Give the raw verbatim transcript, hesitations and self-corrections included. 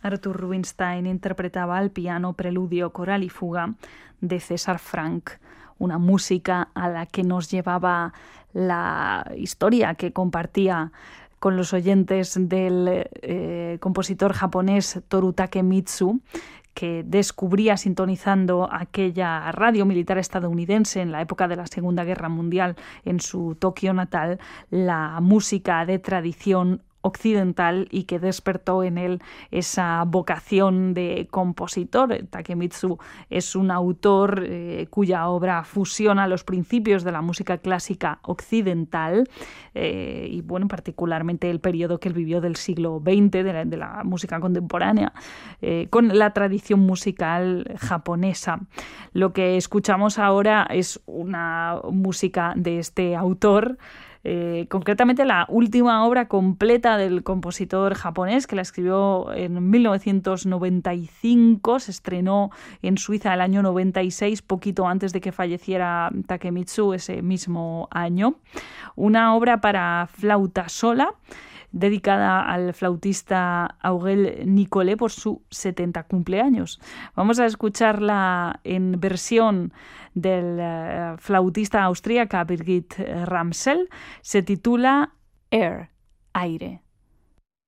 Arthur Rubinstein interpretaba al piano Preludio, Coral y Fuga de César Franck, una música a la que nos llevaba la historia que compartía con los oyentes del eh, compositor japonés Toru Takemitsu, que descubría sintonizando aquella radio militar estadounidense en la época de la Segunda Guerra Mundial en su Tokio natal, la música de tradición occidental y que despertó en él esa vocación de compositor. Takemitsu es un autor eh, cuya obra fusiona los principios de la música clásica occidental eh, y, bueno, particularmente el periodo que él vivió del siglo veinte, de la, de la música contemporánea, eh, con la tradición musical japonesa. Lo que escuchamos ahora es una música de este autor, Eh, concretamente la última obra completa del compositor japonés, que la escribió en mil novecientos noventa y cinco, se estrenó en Suiza el año noventa y seis, poquito antes de que falleciera Takemitsu ese mismo año. Una obra para flauta sola, dedicada al flautista Aurel Nicolet por su setenta cumpleaños. Vamos a escucharla en versión del uh, flautista austríaca Birgit Ramsel. Se titula Air, aire.